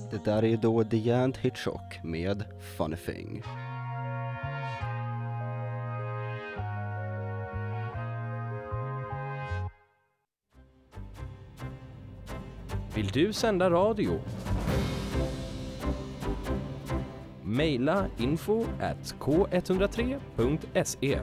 Det där är då The Giant Hitchcock med Funny Thing. Vill du sända radio? Maila info@k103.se.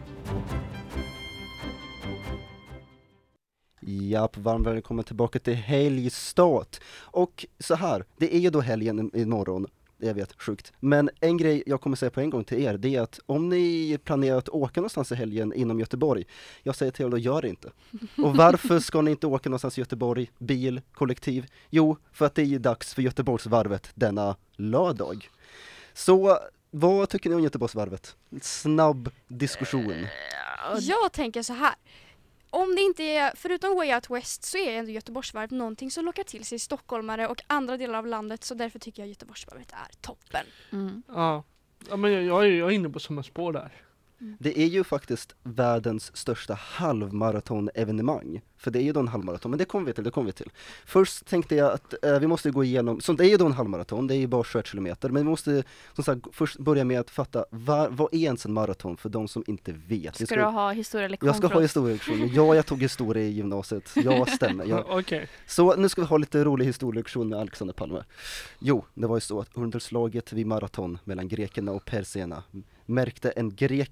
Japp, varmt välkommen tillbaka till helgstart. Och så här, det är ju då helgen imorgon. Jag vet, sjukt. Men en grej jag kommer säga på en gång till er, det är att om ni planerar att åka någonstans i helgen inom Göteborg, jag säger till er då, gör det inte. Och varför ska ni inte åka någonstans i Göteborg, bil, kollektiv? Jo, för att det är ju dags för Göteborgsvarvet denna lördag. Så vad tycker ni om Göteborgsvarvet? Snabb diskussion. Jag tänker så här. Om det inte är, förutom Way Out West, så är ändå Göteborgsvarvet någonting som lockar till sig stockholmare och andra delar av landet. Så därför tycker jag Göteborgsvarvet är toppen. Ja, men jag är inne på samma spår där. Det är ju faktiskt världens största halvmaraton-evenemang. För det är ju då en halvmaraton, men det kommer vi till. Först tänkte jag att vi måste gå igenom, så det är ju då en halvmaraton, det är ju bara 21 kilometer. Men vi måste som sagt först börja med att fatta, vad är ens en maraton för de som inte vet? Ska du ha historielektion? Jag ska ha historielektion. Ja, jag tog historia i gymnasiet. Ja, stämmer. Okay. Så nu ska vi ha lite rolig historielektion med Alexander Palme. Jo, det var ju så att under slaget vid maraton mellan grekerna och persierna märkte en grek,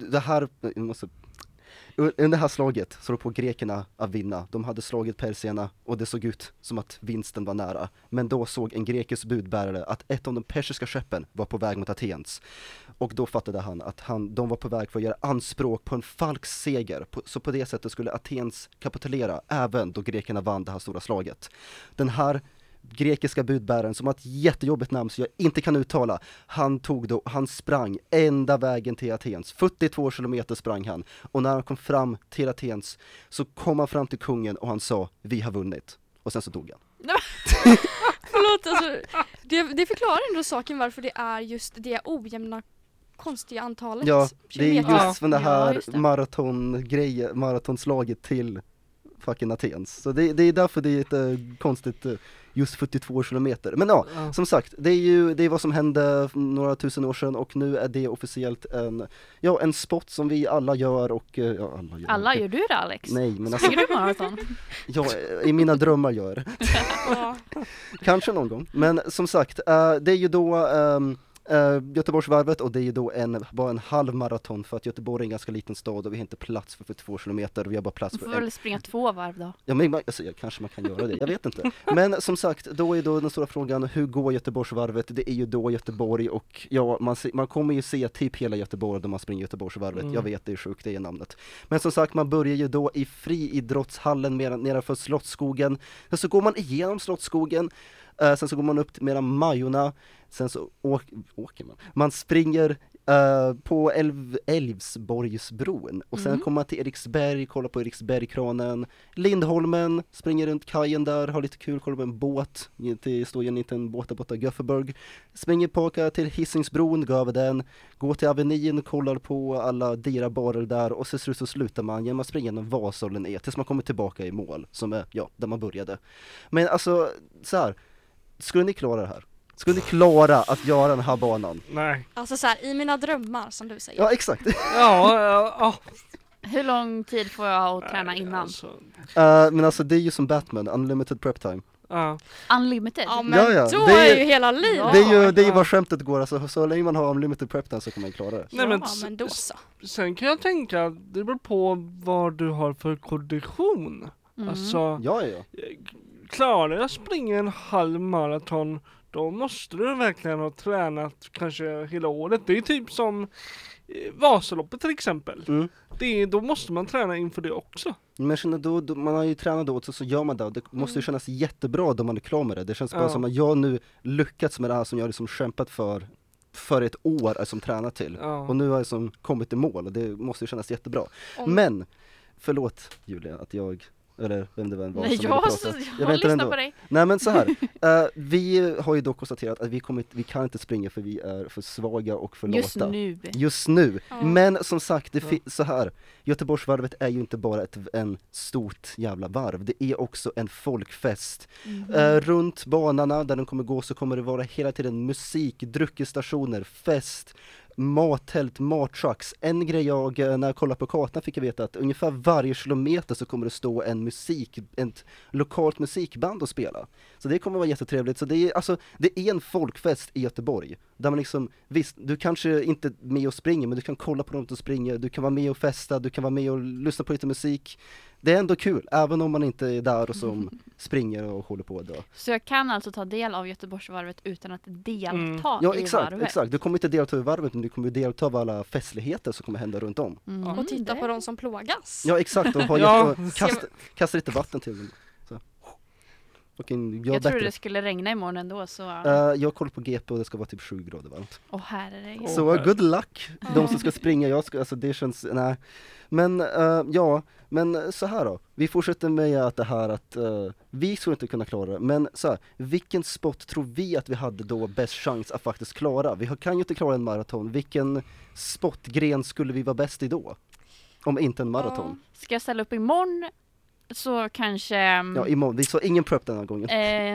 under det här slaget så på grekerna att vinna. De hade slagit persierna och det såg ut som att vinsten var nära. Men då såg en grekisk budbärare att ett av de persiska skeppen var på väg mot Atens. Och då fattade han att de var på väg för att göra anspråk på en falsk seger. Så på det sättet skulle Atens kapitulera även då grekerna vann det här stora slaget. Den här grekiska budbäraren som har ett jättejobbigt namn så jag inte kan uttala, han sprang ända vägen till Atens, 42 kilometer sprang han, och när han kom fram till Atens så kom han fram till kungen och han sa, vi har vunnit, och sen så dog han. Förlåt, alltså, det förklarar ändå saken varför det är just det ojämna konstiga antalet. Ja, det är kilometer. just från det här maratonslaget till fucking Atens. Så det är därför det är lite konstigt just 42 kilometer. Men ja, som sagt, det är vad som hände några tusen år sedan och nu är det officiellt en sport som vi alla gör och alla gör du det, Alex? Nej, men alltså du maraton? Ja, i mina drömmar gör det. Kanske någon gång. Men som sagt, det är ju då Göteborgsvarvet och det är ju då bara en halv maraton för att Göteborg är en ganska liten stad och vi har inte plats för 42 kilometer och vi har bara plats för får väl springa 2 varv då? Ja, men alltså, kanske man kan göra det, jag vet inte. Men som sagt, då är då den stora frågan, hur går Göteborgsvarvet? Det är ju då Göteborg och ja, man kommer ju se typ hela Göteborg då man springer Göteborgsvarvet. Jag vet, det är sjukt, det är namnet. Men som sagt, man börjar ju då i friidrottshallen nedanför Slottsskogen. Så går man igenom Slottsskogen. Sen så går man upp mellan Majorna. Sen så åker man. Man springer på Älvsborgsbron. Och sen kommer man till Eriksberg, kollar på Eriksbergkranen. Lindholmen, springer runt kajen där, har lite kul, kollar på en båt. Det står ju en liten båt där borta, Göfferberg. Springer tillbaka till Hisingsbron, går över den. Går till Avenyn, kollar på alla dyra barer där. Och så slutar man genom att springa genom Vasålen tills man kommer tillbaka i mål. Som är, där man började. Men alltså, så här. Skulle ni klara det här? Skulle ni klara att göra den här banan? Nej. Alltså så här, i mina drömmar som du säger. Ja, exakt. Ja. Hur lång tid får jag att träna innan? Men alltså det är ju som Batman, unlimited prep time. Unlimited? Ja, men då är ju hela livet. Det är ju vad skämtet går, alltså, så länge man har unlimited prep time så kan man klara det. Nej, men då så. Sen kan jag tänka, det beror på vad du har för kondition. Alltså, ja. Klarar jag att springa en halv maraton, då måste du verkligen ha tränat kanske hela året. Det är typ som Vasaloppet till exempel. Då måste man träna inför det också. Men då, man har ju tränat då så gör man det. Det måste ju kännas jättebra då man är klar med det. Det känns bara som att jag nu lyckats med det här som jag liksom kämpat för ett år som tränat till. Och nu har jag kommit i mål och det måste ju kännas jättebra. Men, förlåt Julia att jag eller vem det var Nej, som ville prata. jag vet inte lyssnar ändå. på dig. Nej men så här, vi har ju dock konstaterat att vi kan inte springa för vi är för svaga och för Just lata. nu. Just nu. Ja. Men som sagt, så här, Göteborgsvarvet är ju inte bara en stort jävla varv, det är också en folkfest. Runt banorna där de kommer gå så kommer det vara hela tiden musik, dryckesstationer, fest, mattält, mattrucks. En grej när jag kollade på kartan fick jag veta att ungefär varje kilometer så kommer det stå ett lokalt musikband och spela. Så det kommer vara jättetrevligt. Så det är en folkfest i Göteborg. Där man liksom, visst, du kanske inte är med och springer, men du kan kolla på dem och springa, du kan vara med och festa, du kan vara med och lyssna på lite musik. Det är ändå kul, även om man inte är där och som springer och håller på då. Så jag kan alltså ta del av Göteborgsvarvet utan att delta Ja, i varvet? exakt. Du kommer inte delta i varvet, men du kommer delta av alla festligheter som kommer hända runt om. Och titta på de som plågas. Ja, exakt. Och Ja. kasta lite vatten till dem. Så. Jag trodde det skulle regna imorgon ändå, så... Jag kollar på GP och det ska vara typ 7 grader varmt. herregud. Så good luck, de som ska springa. Det känns, nej. Men men så här då. Vi fortsätter med att vi skulle inte kunna klara det. Men så här, vilken sport tror vi att vi hade då bäst chans att faktiskt klara? Vi kan ju inte klara en maraton. Vilken sportgren skulle vi vara bäst i då? Om inte en maraton. Ska jag ställa upp imorgon så kanske... Ja, imorgon. Vi sa ingen prep den här gången.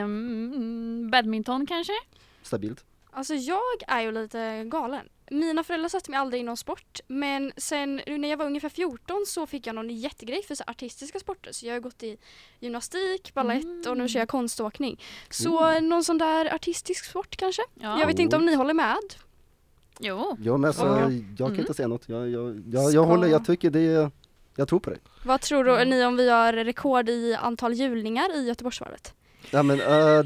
Badminton kanske? Stabilt. Alltså jag är ju lite galen. Mina föräldrar satte mig aldrig i någon sport, men sen när jag var ungefär 14 så fick jag någon jättegrej för så artistiska sporter. Så jag har gått i gymnastik, ballett och nu kör jag konståkning. Så någon sån där artistisk sport kanske? Ja. Jag vet inte om ni håller med? Jo. Ja, men alltså, jag kan inte säga något. Jag tycker det. Jag tror på dig. Vad tror ni om vi har rekord i antal hjulningar i Göteborgsvarvet? Ja men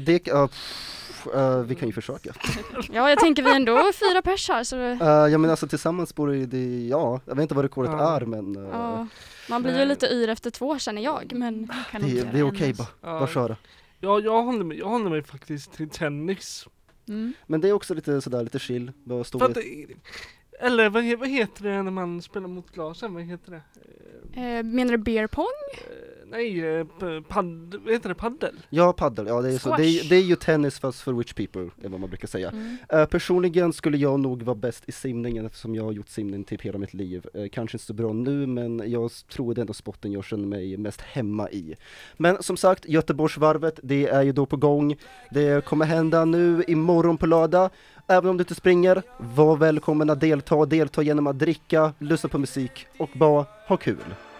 vi kan ju försöka. Ja, jag tänker vi är ändå 4 pers här så Ja men alltså tillsammans borde det, jag vet inte vad rekordet är men ja, man blir ju lite yr efter 2 känner jag, men det är okej, bara köra. Ja, jag håller mig faktiskt till tennis. Men det är också lite chill. För att eller vad heter det när man spelar mot glasen? Vad heter det? menar du beer pong? Nej, vad heter det? Paddel? Ja, paddel. Ja, det är så. Det är ju tennis fast för rich people, är vad man brukar säga. Personligen skulle jag nog vara bäst i simningen eftersom jag har gjort simning typ hela mitt liv. Kanske inte så bra nu, men jag tror det är ändå sporten jag känner mig mest hemma i. Men som sagt, Göteborgsvarvet, det är ju då på gång. Det kommer hända nu imorgon på lördag. Även om du inte springer, var välkommen att delta genom att dricka, lyssna på musik och bara ha kul.